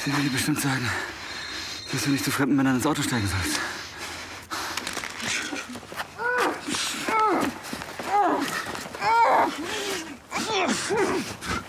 Sie will dir bestimmt sagen, dass du nicht zu fremden Männern ins Auto steigen sollst.